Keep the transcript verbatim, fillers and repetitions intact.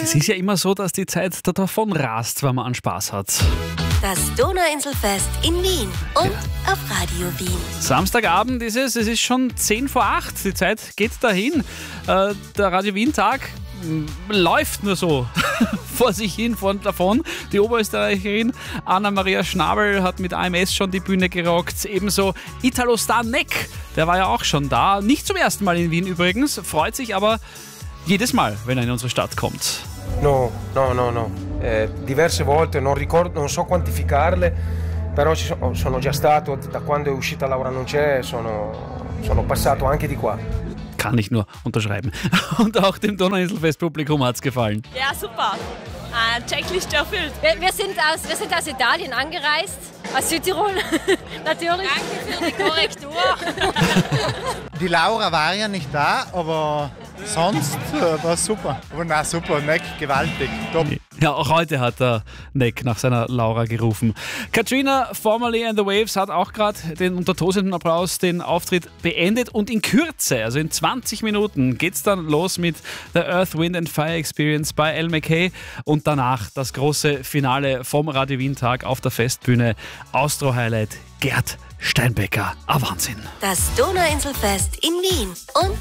Es ist ja immer so, dass die Zeit da davon rast, wenn man an Spaß hat. Das Donauinselfest in Wien und ja. auf Radio Wien. Samstagabend ist es, es ist schon zehn vor acht. Die Zeit geht dahin. Äh, der Radio Wien-Tag läuft nur so vor sich hin, vor und davon. Die Oberösterreicherin Anna-Maria Schnabel hat mit A M S schon die Bühne gerockt. Ebenso Italo-Star Neck, der war ja auch schon da. Nicht zum ersten Mal in Wien übrigens, freut sich aber jedes Mal, wenn er in unsere Stadt kommt. No, no, no, no. Eh, diverse volte, non ricordo, non so quantificarle, però ci sono, sono già stato, da quando è uscita Laura non c'è, sono, sono passato anche di qua. Kann ich nur unterschreiben. Und auch dem Donauinselfest-Publikum hat es gefallen. Ja, super. Äh, Checkliste erfüllt. Wir, wir, sind aus, wir sind aus Italien angereist, aus Südtirol, natürlich. Danke für die Korrektur. Die Laura war ja nicht da, aber sonst äh, war es super. Aber na super, Neck, gewaltig, top. Ja, auch heute hat der Neck nach seiner Laura gerufen. Katrina, formerly and the Waves, hat auch gerade den unter tosenden Applaus den Auftritt beendet und in Kürze, also in zwanzig Minuten, geht's dann los mit der Earth, Wind and Fire Experience bei Al McKay und danach das große Finale vom Radio Wien Tag auf der Festbühne. Austro-Highlight Gerd Steinbecker. Ah, Wahnsinn. Das Donauinselfest in Wien und